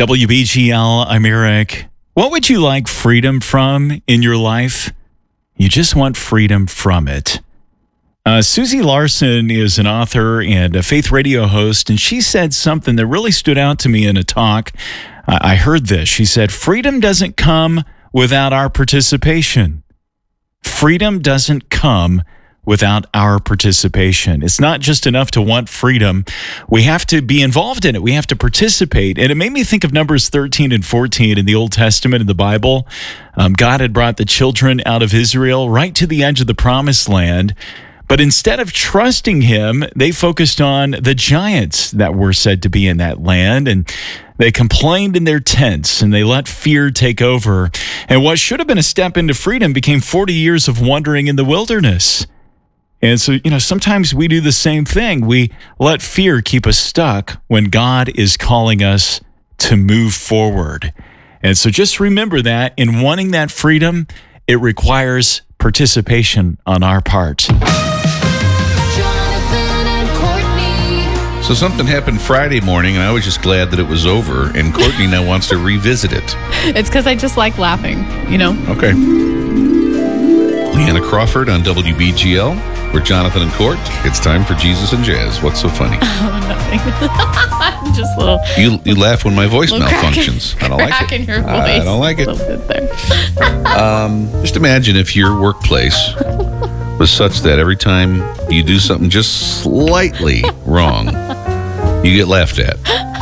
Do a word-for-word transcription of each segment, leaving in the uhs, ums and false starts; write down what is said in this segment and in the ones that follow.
W B G L, I'm Eric. What would you like freedom from in your life? You just want freedom from it. Uh, Susie Larson is an author and a faith radio host, and she said something that really stood out to me in a talk. Uh, I heard this. She said, freedom doesn't come without our participation. Freedom doesn't come without our participation. It's not just enough to want freedom. We have to be involved in it. We have to participate. And it made me think of Numbers thirteen and fourteen in the Old Testament in the Bible. Um, God had brought the children out of Israel right to the edge of the promised land. But instead of trusting him, they focused on the giants that were said to be in that land. And they complained in their tents and they let fear take over. And what should have been a step into freedom became forty years of wandering in the wilderness. And so, you know, sometimes we do the same thing. We let fear keep us stuck when God is calling us to move forward. And so just remember that in wanting that freedom, it requires participation on our part. So something happened Friday morning, and I was just glad that it was over, and Courtney now wants to revisit it. It's because I just like laughing, you know? Okay. Leanna Crawford on W B G L. We're Jonathan and Court. It's time for Jesus and Jazz. What's so funny? Oh, nothing. Just a little... You you laugh when my voice malfunctions. Crack in, I don't like crack it. in your voice. I don't like it. A little bit there. Um, just imagine if your workplace was such that every time you do something just slightly wrong, you get laughed at.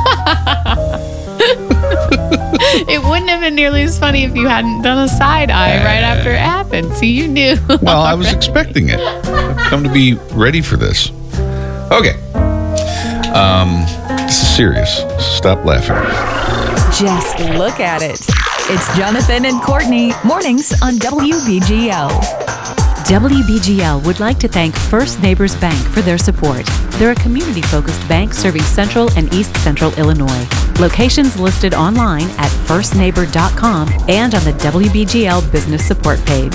It wouldn't have been nearly as funny if you hadn't done a side eye uh, right after it happened. See, you knew. Well, I was expecting it. I've come to be ready for this. Okay. Um, this is serious. Stop laughing. Just look at it. It's Jonathan and Courtney, mornings on W B G L. W B G L would like to thank First Neighbors Bank for their support. They're a community-focused bank serving Central and East Central Illinois. Locations listed online at first neighbor dot com and on the W B G L Business Support page.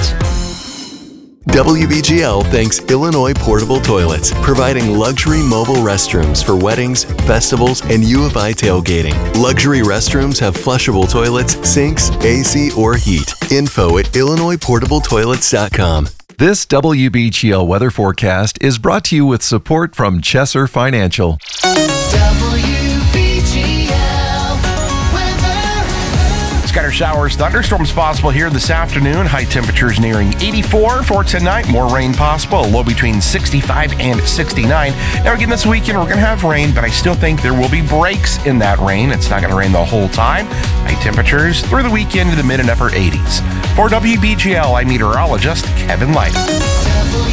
W B G L thanks Illinois Portable Toilets, providing luxury mobile restrooms for weddings, festivals, and U of I tailgating. Luxury restrooms have flushable toilets, sinks, A C, or heat. Info at illinois portable toilets dot com. This W B G L weather forecast is brought to you with support from Chesser Financial. Scattered showers, thunderstorms possible here this afternoon. High temperatures nearing eighty-four for tonight. More rain possible. A low between sixty-five and sixty-nine. Now again, this weekend we're going to have rain, but I still think there will be breaks in that rain. It's not going to rain the whole time. High temperatures through the weekend to the mid and upper eighties. For W B G L, I'm meteorologist Kevin Light.